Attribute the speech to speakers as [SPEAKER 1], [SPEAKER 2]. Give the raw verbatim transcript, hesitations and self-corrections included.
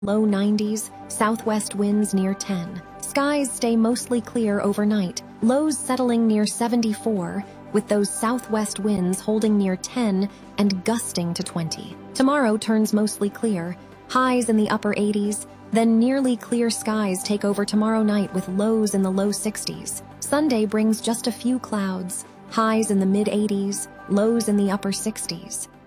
[SPEAKER 1] Low nineties, southwest winds near ten. Skies stay mostly clear overnight, lows settling near seventy-four, with those southwest winds holding near ten and gusting to twenty. Tomorrow turns mostly clear, highs in the upper eighties, then nearly clear skies take over tomorrow night with lows in the low sixties. Sunday brings just a few clouds, highs in the mid eighties, lows in the upper sixties.